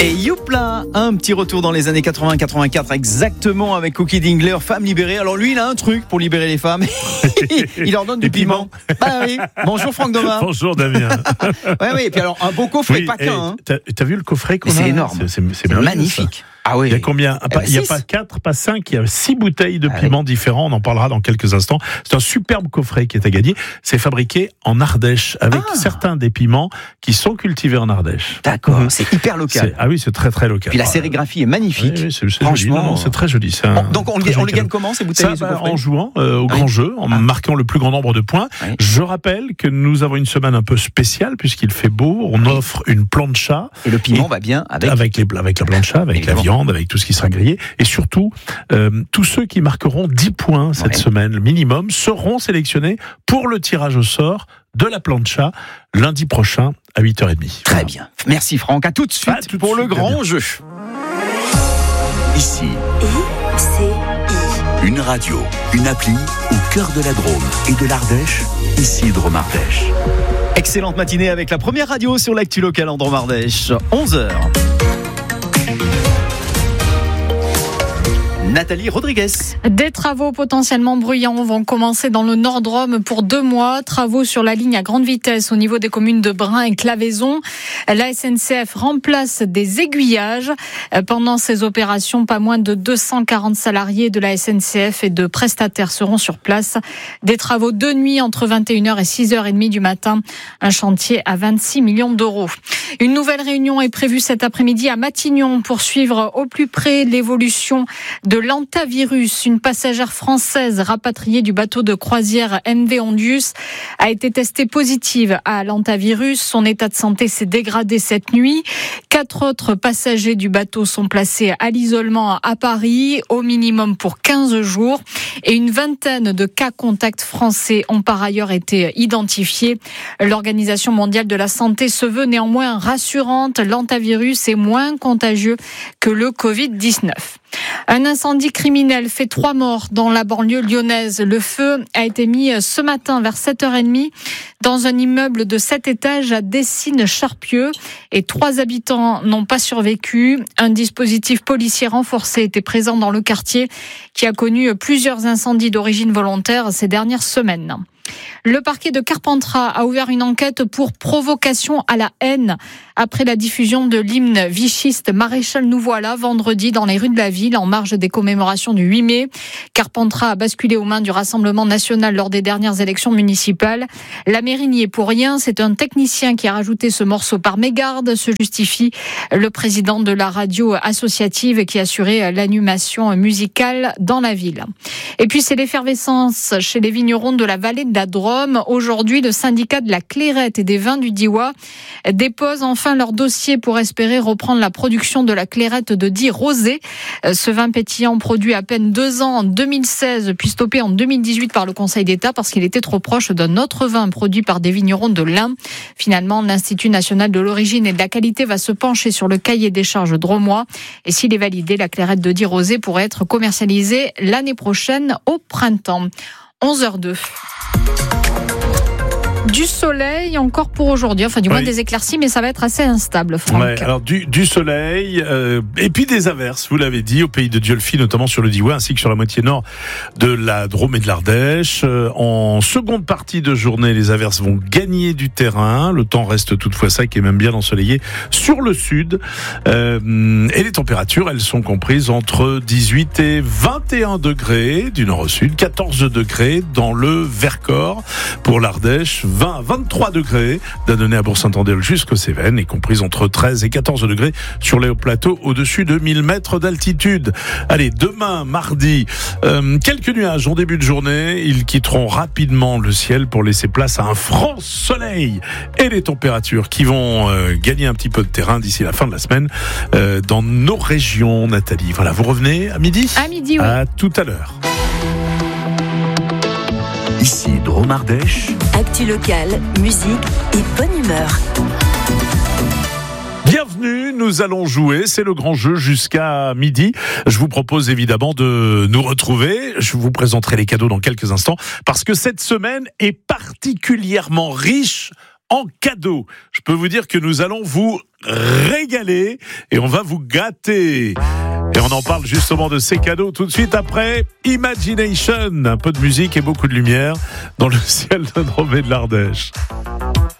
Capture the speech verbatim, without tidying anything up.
Et youpla, un petit retour dans les années quatre-vingts quatre-vingt-quatre exactement avec Cookie Dingler, femme libérée. Alors lui, il a un truc pour libérer les femmes. Il leur donne du piment. piment. Bah oui. Bonjour Franck Domin. Bonjour Damien. Ouais, oui. Et puis alors un beau coffret, oui, pas qu'un. Hein. T'as, t'as vu le coffret qu'on a? C'est énorme. C'est, c'est, c'est, c'est magnifique. Ça. Ah oui. Il y a combien? eh ben Il n'y a pas quatre, pas cinq, il y a six bouteilles de ah piments oui. différents. On en parlera dans quelques instants. C'est un superbe coffret qui est à gagner. C'est fabriqué en Ardèche avec ah. certains des piments qui sont cultivés en Ardèche. D'accord. Mmh. C'est hyper local. C'est, ah oui, c'est très très local. Puis la sérigraphie est magnifique. Oui, oui, c'est, c'est Franchement, joli. Non, non, c'est très joli. C'est un, donc on, les, on les gagne comment ces bouteilles? Ça, bah, en jouant euh, au ah. grand jeu, en ah. marquant le plus grand nombre de points. Oui. Je rappelle que nous avons une semaine un peu spéciale puisqu'il fait beau. On oui. offre une plancha. Et le piment et va bien avec avec, les, avec la plancha, avec Évidemment. la viande, avec tout ce qui sera grillé. Et surtout, euh, tous ceux qui marqueront dix points cette ouais. semaine, le minimum, seront sélectionnés pour le tirage au sort de la plancha lundi prochain à huit heures trente. Très voilà. bien. Merci Franck. À tout de suite ah, tout pour de suite, le grand jeu. Ici, I C I. Une radio, une appli au cœur de la Drôme et de l'Ardèche. Ici Drôme Ardèche. Excellente matinée avec la première radio sur l'actu locale en Drôme Ardèche. onze heures. Nathalie Rodriguez. Des travaux potentiellement bruyants vont commencer dans le Nord-Drôme pour deux mois. Travaux sur la ligne à grande vitesse au niveau des communes de Brin et Claveyson. La S N C F remplace des aiguillages. Pendant ces opérations, pas moins de deux cent quarante salariés de la S N C F et de prestataires seront sur place. Des travaux de nuit entre vingt et une heures et six heures trente du matin. Un chantier à vingt-six millions d'euros. Une nouvelle réunion est prévue cet après-midi à Matignon pour suivre au plus près l'évolution de l'antavirus. Une passagère française rapatriée du bateau de croisière M V Ondius a été testée positive à l'antavirus. Son état de santé s'est dégradé cette nuit. Quatre autres passagers du bateau sont placés à l'isolement à Paris, au minimum pour quinze jours. Et une vingtaine de cas contacts français ont par ailleurs été identifiés. L'Organisation mondiale de la santé se veut néanmoins rassurante. L'antavirus est moins contagieux que le covid dix-neuf. Un incendie criminel fait trois morts dans la banlieue lyonnaise. Le feu a été mis ce matin vers sept heures trente dans un immeuble de sept étages à Dessines-Charpieu et trois habitants n'ont pas survécu. Un dispositif policier renforcé était présent dans le quartier qui a connu plusieurs incendies d'origine volontaire ces dernières semaines. Le parquet de Carpentras a ouvert une enquête pour provocation à la haine après la diffusion de l'hymne vichiste Maréchal nous voilà vendredi dans les rues de la ville en marge des commémorations du huit mai. Carpentras a basculé aux mains du Rassemblement national lors des dernières élections municipales. La mairie n'y est pour rien, c'est un technicien qui a rajouté ce morceau par mégarde, se justifie le président de la radio associative qui assurait l'animation musicale dans la ville. Et puis c'est l'effervescence chez les vignerons de la vallée de la Drôme. Aujourd'hui, le syndicat de la Clairette et des vins du Diois dépose enfin leur dossier pour espérer reprendre la production de la Clairette de Die Rosé. Ce vin pétillant produit à peine deux ans en deux mille seize, puis stoppé en deux mille dix-huit par le Conseil d'État parce qu'il était trop proche d'un autre vin produit par des vignerons de l'Ain. Finalement, l'Institut national de l'origine et de la qualité va se pencher sur le cahier des charges drômois. Et s'il est validé, la Clairette de Die Rosé pourrait être commercialisée l'année prochaine au printemps. onze heures deux. Du soleil encore pour aujourd'hui, enfin du moins oui. des éclaircies, mais ça va être assez instable, Franck. Ouais, alors du, du soleil, euh, et puis des averses, vous l'avez dit, au pays de Dieulfi, notamment sur le Diois, ainsi que sur la moitié nord de la Drôme et de l'Ardèche. Euh, en seconde partie de journée, les averses vont gagner du terrain, le temps reste toutefois sec et même bien ensoleillé sur le sud. Euh, et les températures, elles sont comprises entre dix-huit et vingt et un degrés du nord au sud, quatorze degrés dans le Vercors pour l'Ardèche, vingt à vingt-trois degrés d'Annonay à Bourg-Saint-Andéol jusqu'aux Cévennes, y compris entre treize et quatorze degrés sur les hauts plateaux au-dessus de mille mètres d'altitude. Allez, demain, mardi, euh, quelques nuages en début de journée. Ils quitteront rapidement le ciel pour laisser place à un franc soleil et les températures qui vont euh, gagner un petit peu de terrain d'ici la fin de la semaine euh, dans nos régions. Nathalie, voilà, vous revenez à midi ? À midi, oui. À tout à l'heure. Ici, Drôme Ardèche. Actu locale, musique et bonne humeur. Bienvenue, nous allons jouer, c'est le grand jeu jusqu'à midi. Je vous propose évidemment de nous retrouver, je vous présenterai les cadeaux dans quelques instants, parce que cette semaine est particulièrement riche en cadeau. Je peux vous dire que nous allons vous régaler et on va vous gâter. Et on en parle justement de ces cadeaux tout de suite après Imagination. Un peu de musique et beaucoup de lumière dans le ciel de Drôme et de l'Ardèche.